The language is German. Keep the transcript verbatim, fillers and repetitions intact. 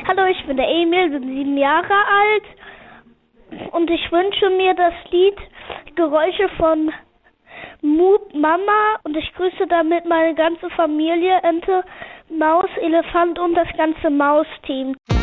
Hallo, ich bin der Emil, bin sieben Jahre alt und ich wünsche mir das Lied Geräusche von Mu Mama und ich grüße damit meine ganze Familie, Ente, Maus, Elefant und das ganze Mausteam.